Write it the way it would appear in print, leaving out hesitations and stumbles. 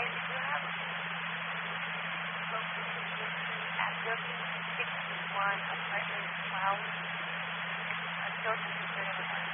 did you have location at building 61, apartment 12, building